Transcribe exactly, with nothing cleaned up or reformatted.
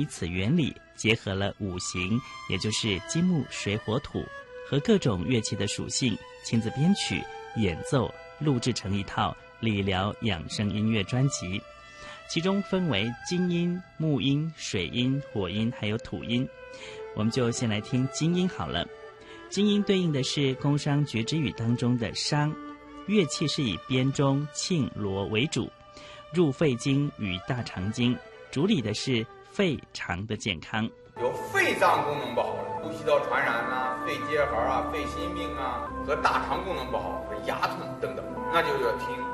此原理结合了五行，也就是金木水火土和各种乐器的属性，亲自编曲演奏录制成一套理疗养生音乐专辑，其中分为金音、木音、水音、火音还有土音。我们就先来听金音好了。金音对应的是宫商角徵羽当中的商，乐器是以编钟、磬、锣为主，入肺经与大肠经，主理的是肺肠的健康。 有肺脏功能不好的，呼吸道传染啊、肺结核啊、肺心病啊，和大肠功能不好、牙痛等等，那就要听